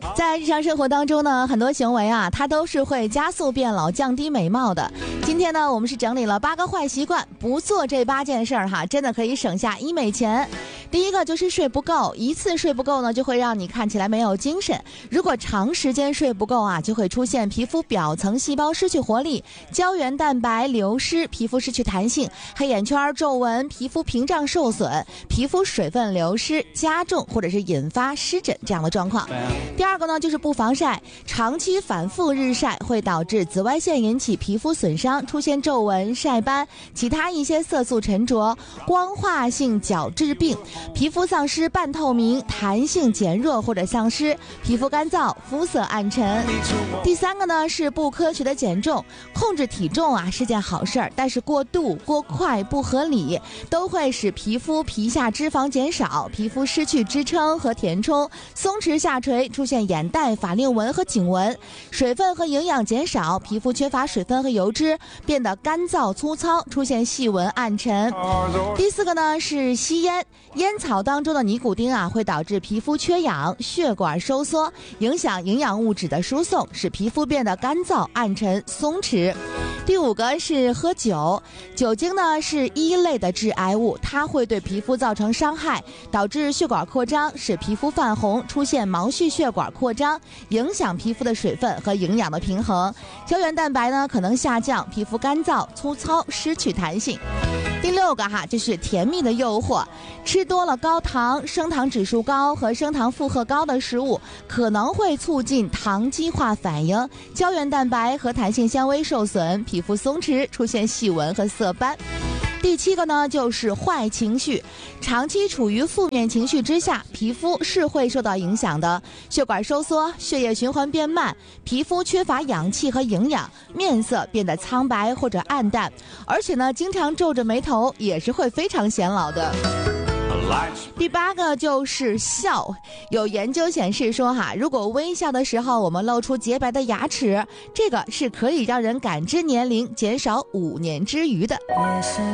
在日常生活当中呢，很多行为啊，它都是会加速变老、降低美貌的。今天呢，我们是整理了8个坏习惯，不做这8件事儿哈，真的可以省下医美钱。第一个就是睡不够，一次睡不够呢，就会让你看起来没有精神。如果长时间睡不够啊，就会出现皮肤表层细胞失去活力、胶原蛋白流失、皮肤失去弹性、黑眼圈、皱纹、皮肤屏障受损、皮肤水分流失加重，或者是引发湿疹这样的状况。第二个呢，就是不防晒，长期反复日晒会导致紫外线引起皮肤损伤，出现皱纹、晒斑，其他一些色素沉着、光化性角质病，皮肤丧失半透明，弹性减弱或者丧失，皮肤干燥，肤色暗沉。第三个呢，是不科学的减重，控制体重啊是件好事儿，但是过度、过快、不合理都会使皮肤皮下脂肪减少，皮肤失去支撑和填充，松弛下垂，出现眼袋、法令纹和颈纹，水分和营养减少，皮肤缺乏水分和油脂，变得干燥粗糙，出现细纹暗沉。第四个呢，是吸烟，烟草当中的尼古丁啊会导致皮肤缺氧、血管收缩，影响营养物质的输送，使皮肤变得干燥、暗沉、松弛。第五个是喝酒，酒精呢是1类的致癌物，它会对皮肤造成伤害，导致血管扩张，使皮肤泛红，出现毛细血管扩张，影响皮肤的水分和营养的平衡。胶原蛋白呢可能下降，皮肤干燥、粗糙，失去弹性。第6个就是甜蜜的诱惑，吃多了高糖、升糖指数高和升糖负荷高的食物，可能会促进糖基化反应，胶原蛋白和弹性纤维受损，皮肤松弛，出现细纹和色斑。第7个呢，就是坏情绪，长期处于负面情绪之下，皮肤是会受到影响的，血管收缩，血液循环变慢，皮肤缺乏氧气和营养，面色变得苍白或者暗淡，而且呢，经常皱着眉头也是会非常显老的。第8个就是笑，有研究显示说如果微笑的时候我们露出洁白的牙齿，这个是可以让人感知年龄减少5年之余的。